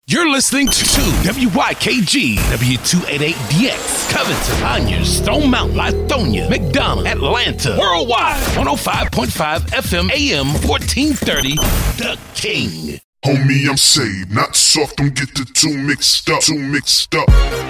You're listening to WYKG, W288DX, Covington, Conyers, Stone Mountain, Lithonia, McDonough, Atlanta, worldwide, 105.5 FM, AM 1430, The King. Homie, I'm saved, not soft, don't get the two mixed up.